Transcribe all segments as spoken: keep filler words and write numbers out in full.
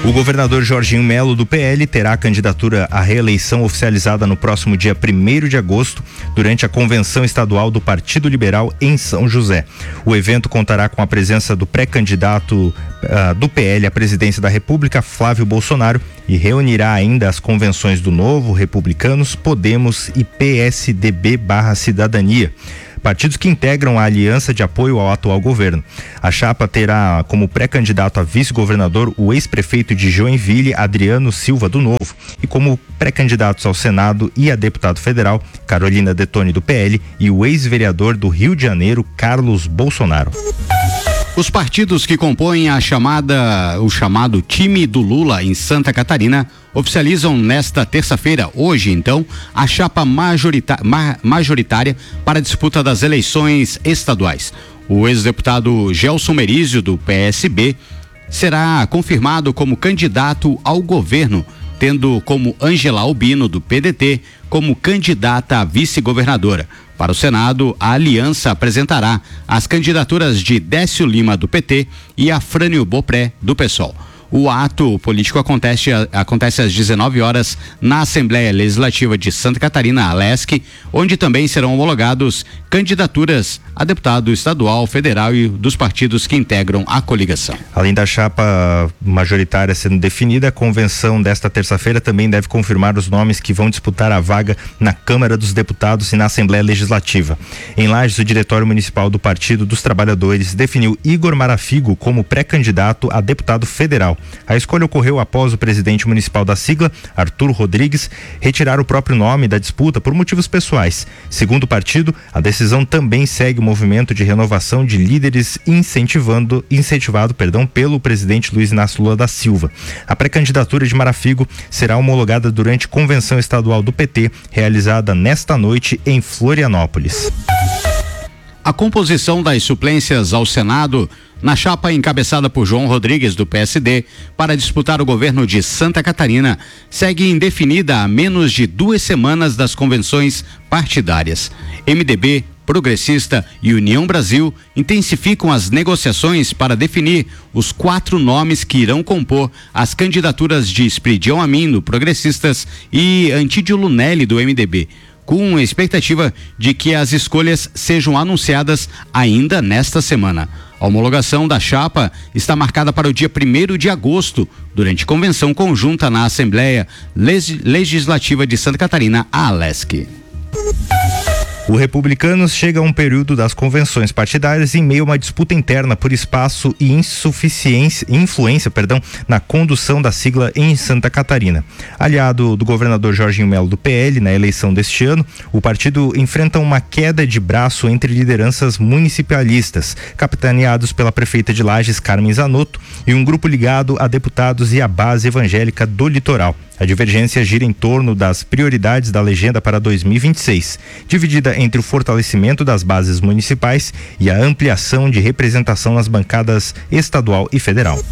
O governador Jorginho Melo, do P L, terá a candidatura à reeleição oficializada no próximo dia primeiro de agosto, durante a convenção estadual do Partido Liberal em São José. O evento contará com a presença do pré-candidato uh, do P L à presidência da República, Flávio Bolsonaro, e reunirá ainda as convenções do Novo, Republicanos, Podemos e P S D B barra Cidadania, partidos que integram a aliança de apoio ao atual governo. A chapa terá como pré-candidato a vice-governador o ex-prefeito de Joinville, Adriano Silva do Novo, e como pré-candidatos ao Senado e a deputado federal, Carolina Detoni do P L, e o ex-vereador do Rio de Janeiro, Carlos Bolsonaro. Os partidos que compõem a chamada, o chamado time do Lula em Santa Catarina oficializam nesta terça-feira, hoje então, a chapa majorita, ma, majoritária para a disputa das eleições estaduais. O ex-deputado Gelson Merizio, do P S B, será confirmado como candidato ao governo, tendo como Ângela Albino, do P D T, como candidata a vice-governadora. Para o Senado, a aliança apresentará as candidaturas de Décio Lima, do P T, e Afrânio Bopré, do PSOL. O ato político acontece, acontece às dezenove horas na Assembleia Legislativa de Santa Catarina, a Lesc, onde também serão homologados candidaturas a deputado estadual, federal e dos partidos que integram a coligação. Além da chapa majoritária sendo definida, a convenção desta terça-feira também deve confirmar os nomes que vão disputar a vaga na Câmara dos Deputados e na Assembleia Legislativa. Em Lages, o Diretório Municipal do Partido dos Trabalhadores definiu Igor Marafigo como pré-candidato a deputado federal. A escolha ocorreu após o presidente municipal da sigla, Arthur Rodrigues, retirar o próprio nome da disputa por motivos pessoais. Segundo o partido, a decisão também segue o movimento de renovação de líderes incentivando, incentivado perdão, pelo presidente Luiz Inácio Lula da Silva. A pré-candidatura de Marafigo será homologada durante convenção estadual do P T, realizada nesta noite em Florianópolis. A composição das suplências ao Senado na chapa encabeçada por João Rodrigues, do P S D, para disputar o governo de Santa Catarina, segue indefinida há menos de duas semanas das convenções partidárias. M D B, Progressista e União Brasil intensificam as negociações para definir os quatro nomes que irão compor as candidaturas de Spridião Amin, do Progressistas, e Antídio Lunelli, do M D B, com a expectativa de que as escolhas sejam anunciadas ainda nesta semana. A homologação da chapa está marcada para o dia primeiro de agosto, durante convenção conjunta na Assembleia Legislativa de Santa Catarina, a Alesc. O Republicanos chega a um período das convenções partidárias em meio a uma disputa interna por espaço e insuficiência, influência, perdão, na condução da sigla em Santa Catarina. Aliado do governador Jorginho Melo, do P L, na eleição deste ano, o partido enfrenta uma queda de braço entre lideranças municipalistas, capitaneados pela prefeita de Lages, Carmen Zanotto, e um grupo ligado a deputados e a base evangélica do litoral. A divergência gira em torno das prioridades da legenda para dois mil e vinte e seis, dividida entre o fortalecimento das bases municipais e a ampliação de representação nas bancadas estadual e federal.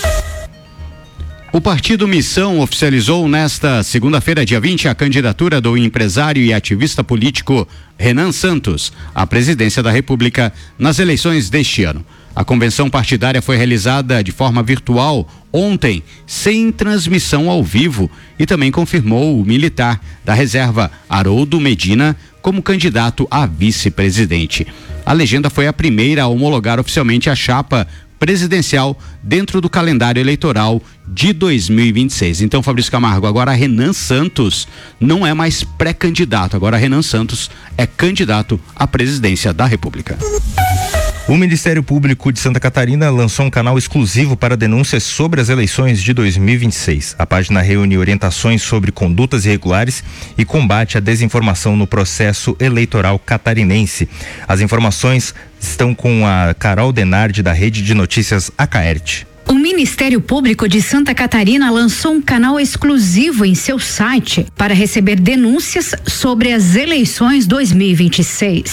O Partido Missão oficializou nesta segunda-feira, dia vinte, a candidatura do empresário e ativista político Renan Santos à presidência da República nas eleições deste ano. A convenção partidária foi realizada de forma virtual ontem, sem transmissão ao vivo, e também confirmou o militar da reserva Haroldo Medina como candidato a vice-presidente. A legenda foi a primeira a homologar oficialmente a chapa presidencial dentro do calendário eleitoral de dois mil e vinte e seis. Então, Fabrício Camargo, agora Renan Santos não é mais pré-candidato, agora Renan Santos é candidato à presidência da República. O Ministério Público de Santa Catarina lançou um canal exclusivo para denúncias sobre as eleições de dois mil e vinte e seis. A página reúne orientações sobre condutas irregulares e combate à desinformação no processo eleitoral catarinense. As informações estão com a Carol Denardi, da Rede de Notícias Acaerte. O Ministério Público de Santa Catarina lançou um canal exclusivo em seu site para receber denúncias sobre as eleições dois mil e vinte e seis.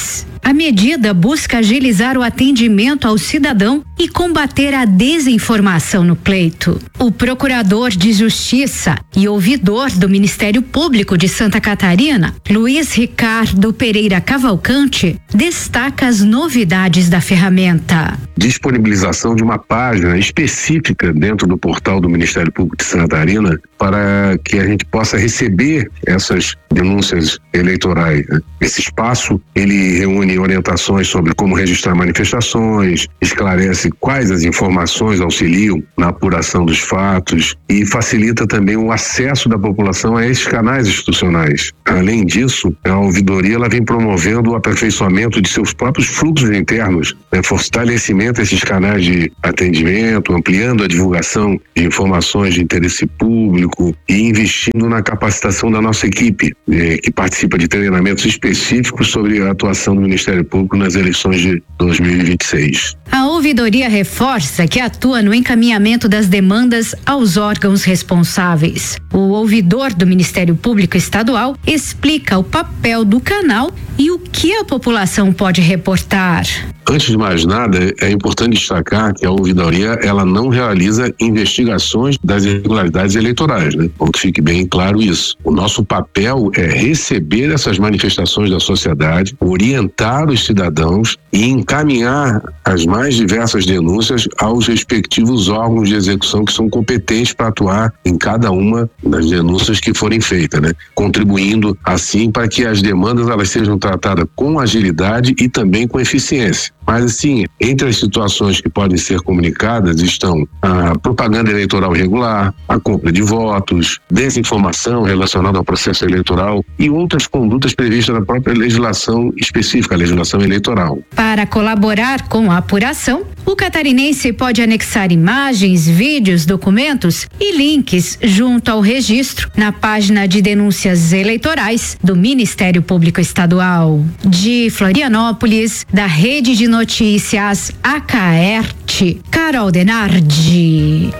A medida busca agilizar o atendimento ao cidadão e combater a desinformação no pleito. O procurador de Justiça e ouvidor do Ministério Público de Santa Catarina, Luiz Ricardo Pereira Cavalcante, destaca as novidades da ferramenta. Disponibilização de uma página específica dentro do portal do Ministério Público de Santa Catarina para que a gente possa receber essas denúncias eleitorais. Esse espaço, ele reúne orientações sobre como registrar manifestações, esclarece quais as informações auxiliam na apuração dos fatos e facilita também o acesso da população a esses canais institucionais. Além disso, a ouvidoria ela vem promovendo o aperfeiçoamento de seus próprios fluxos internos, né, fortalecimento desses canais de atendimento, ampliando a divulgação de informações de interesse público e investindo na capacitação da nossa equipe, eh, que participa de treinamentos específicos sobre a atuação do Ministério Público nas eleições de dois mil e vinte e seis. A ouvidoria reforça que atua no encaminhamento das demandas aos órgãos responsáveis. O ouvidor do Ministério Público Estadual explica o papel do canal e o que a população pode reportar. Antes de mais nada, é importante destacar que a ouvidoria ela não realiza investigações das irregularidades eleitorais, né? Bom, que fique bem claro isso. O nosso papel é receber essas manifestações da sociedade, orientar os cidadãos e encaminhar as mais diversas denúncias aos respectivos órgãos de execução que são competentes para atuar em cada uma das denúncias que forem feitas, né? Contribuindo assim para que as demandas elas sejam tratadas com agilidade e também com eficiência. Mas assim, entre as situações que podem ser comunicadas estão a propaganda eleitoral irregular, a compra de votos, desinformação relacionada ao processo eleitoral e outras condutas previstas na própria legislação específica, a legislação eleitoral. Para colaborar com a apuração, o catarinense pode anexar imagens, vídeos, documentos e links junto ao registro na página de denúncias eleitorais do Ministério Público Estadual. De Florianópolis, da Rede de Notícias A C A E R T, Carol Denardi.